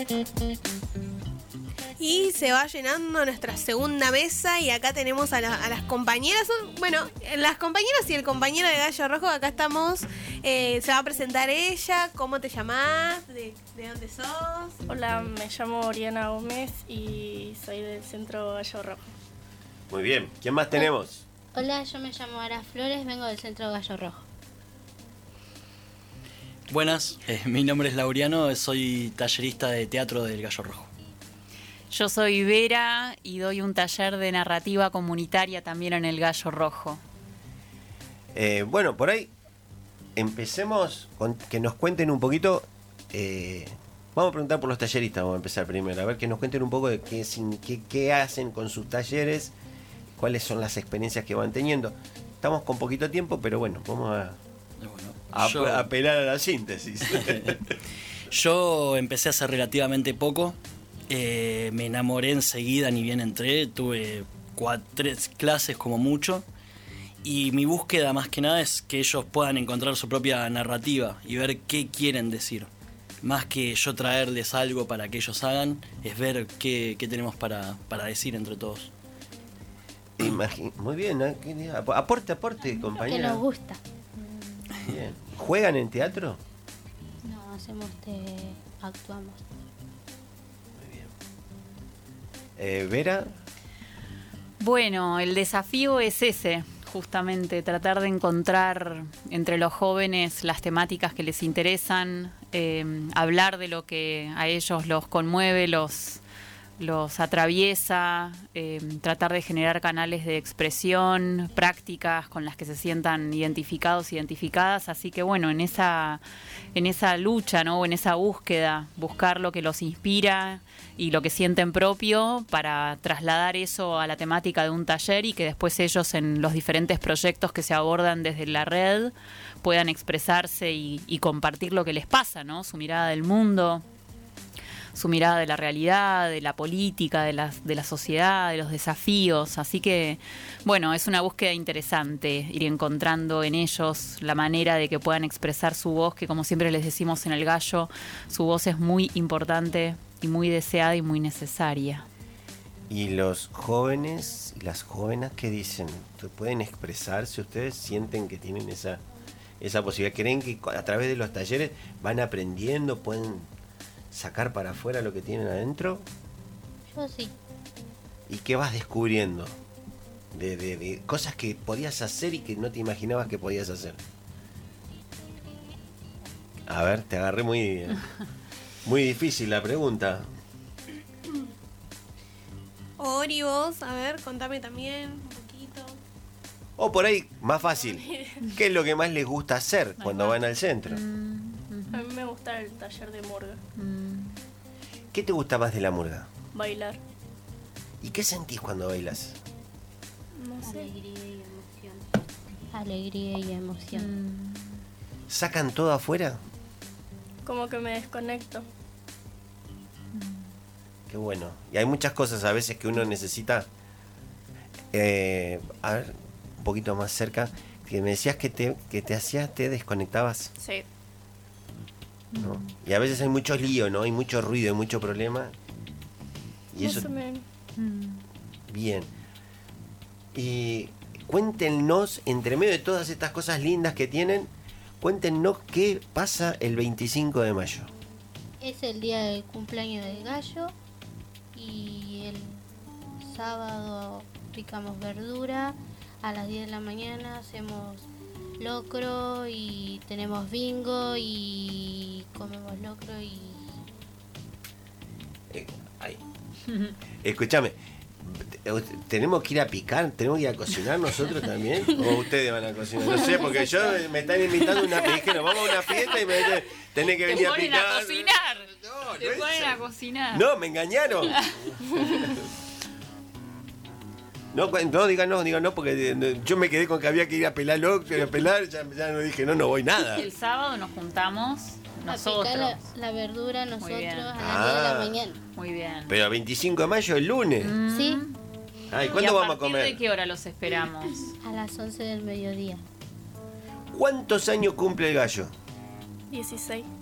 Y se va llenando nuestra segunda mesa y acá tenemos a las compañeras. Bueno, las compañeras y el compañero de Gallo Rojo, acá estamos. Se va a presentar ella. ¿Cómo te llamás? ¿De dónde sos? Hola, me llamo Oriana Gómez y soy del Centro Gallo Rojo. Muy bien, ¿quién más tenemos? Hola, yo me llamo Ara Flores, vengo del Centro Gallo Rojo. Buenas, mi nombre es Laureano, soy tallerista de teatro del Gallo Rojo. Yo soy Vera y doy un taller de narrativa comunitaria también en el Gallo Rojo. Bueno, por ahí empecemos con que nos cuenten un poquito. Vamos a preguntar por los talleristas, vamos a empezar primero. A ver, que nos cuenten un poco de qué hacen con sus talleres, cuáles son las experiencias que van teniendo. Estamos con poquito tiempo, pero bueno, vamos a apelar a la síntesis. Yo empecé hace relativamente poco. Me enamoré enseguida, ni bien entré, tuve 3 clases como mucho, y mi búsqueda más que nada es que ellos puedan encontrar su propia narrativa y ver qué quieren decir. Más que yo traerles algo para que ellos hagan, es ver qué tenemos para decir entre todos. Muy bien, ¿eh? Aporte, compañera. Que nos gusta. Bien. ¿Juegan en teatro? No, actuamos. Vera. Bueno, el desafío es ese, justamente, tratar de encontrar entre los jóvenes las temáticas que les interesan, hablar de lo que a ellos los conmueve, los atraviesa, tratar de generar canales de expresión, prácticas con las que se sientan identificados, identificadas. Así que bueno, en esa lucha, ¿no? O en esa búsqueda, buscar lo que los inspira y lo que sienten propio para trasladar eso a la temática de un taller y que después ellos en los diferentes proyectos que se abordan desde la red puedan expresarse y compartir lo que les pasa, ¿no? Su mirada del mundo, su mirada de la realidad, de la política, de la sociedad, de los desafíos. Así que, bueno, es una búsqueda interesante ir encontrando en ellos la manera de que puedan expresar su voz, que como siempre les decimos en el Gallo, su voz es muy importante y muy deseada y muy necesaria. ¿Y los jóvenes y las jóvenes qué dicen? ¿Pueden expresarse? ¿Ustedes sienten que tienen esa posibilidad? ¿Creen que a través de los talleres van aprendiendo, pueden sacar para afuera lo que tienen adentro? Yo sí. ¿Y qué vas descubriendo? De cosas que podías hacer y que no te imaginabas que podías hacer. A ver, te agarré muy difícil la pregunta. Ori, vos, a ver, contame también un poquito. O por ahí, más fácil. ¿Qué es lo que más les gusta hacer cuando van al centro? A mí me gusta el taller de murga. ¿Qué te gusta más de la murga? Bailar. ¿Y qué sentís cuando bailas? No sé. Alegría y emoción. ¿Sacan todo afuera? Como que me desconecto. Qué bueno. Y hay muchas cosas a veces que uno necesita. A ver, un poquito más cerca. Que me decías que te desconectabas. Sí. ¿No? Y a veces hay mucho lío, ¿no? Hay mucho ruido, hay mucho problema. Y eso. Bien. Y cuéntenos, entre medio de todas estas cosas lindas que tienen, cuéntenos qué pasa el 25 de mayo. Es el día del cumpleaños del gallo y el sábado picamos verdura, a las 10 de la mañana hacemos locro y tenemos bingo y comemos locro y... Escúchame, ¿tenemos que ir a picar? ¿Tenemos que ir a cocinar nosotros también? ¿O ustedes van a cocinar? No sé, porque yo me están invitando a una fiesta, nos vamos a una fiesta y me dicen, tenés que venir a picar. A cocinar. No, Te ponen a cocinar. No, me engañaron. No, digan no, porque yo me quedé con que había que ir a pelar ya no dije, no voy nada. El sábado nos juntamos nosotros. A picar la verdura nosotros a las 10 de la mañana. Muy bien. Pero el 25 de mayo, el lunes. Sí. ¿Y cuándo vamos a comer? ¿De qué hora los esperamos? A las 11 del mediodía. ¿Cuántos años cumple el gallo? 16.